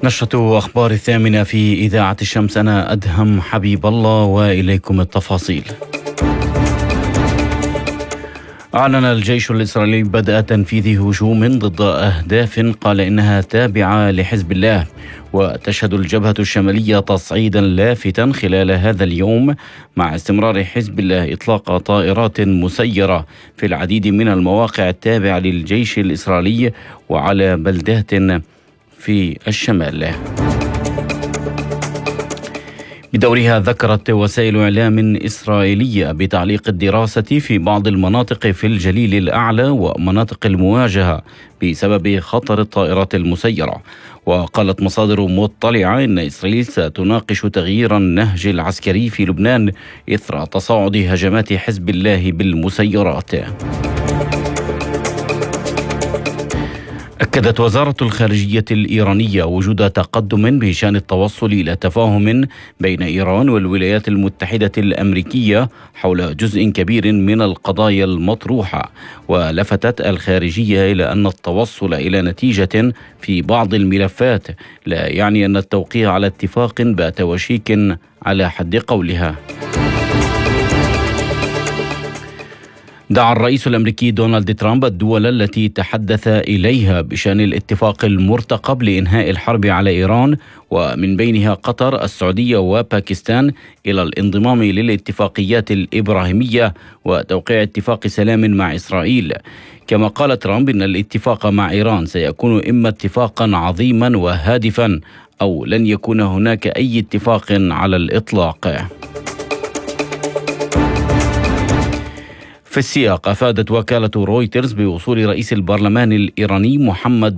نشرة أخبار 8 في إذاعة الشمس. أنا أدهم حبيب الله وإليكم التفاصيل. أعلن الجيش الإسرائيلي بدء تنفيذ هجوم ضد أهداف قال إنها تابعة لحزب الله، وتشهد الجبهة الشمالية تصعيدا لافتا خلال هذا اليوم مع استمرار حزب الله إطلاق طائرات مسيرة في العديد من المواقع التابعة للجيش الإسرائيلي وعلى بلدات في الشمال. بدورها ذكرت وسائل إعلام إسرائيلية بتعليق الدراسة في بعض المناطق في الجليل الأعلى ومناطق المواجهة بسبب خطر الطائرات المسيرة. وقالت مصادر مطلعة إن إسرائيل ستناقش تغيير النهج العسكري في لبنان إثر تصاعد هجمات حزب الله بالمسيرات. أكدت وزارة الخارجية الإيرانية وجود تقدم بشأن التوصل إلى تفاهم بين إيران والولايات المتحدة الأمريكية حول جزء كبير من القضايا المطروحة. ولفتت الخارجية إلى أن التوصل إلى نتيجة في بعض الملفات لا يعني أن التوقيع على اتفاق بات وشيك على حد قولها. دعا الرئيس الأمريكي دونالد ترامب الدول التي تحدث إليها بشأن الاتفاق المرتقب لإنهاء الحرب على إيران ومن بينها قطر السعودية وباكستان إلى الانضمام للاتفاقيات الإبراهيمية وتوقيع اتفاق سلام مع إسرائيل. كما قال ترامب إن الاتفاق مع إيران سيكون إما اتفاقا عظيما وهادفا أو لن يكون هناك أي اتفاق على الإطلاق. في السياق أفادت وكالة رويترز بوصول رئيس البرلمان الإيراني محمد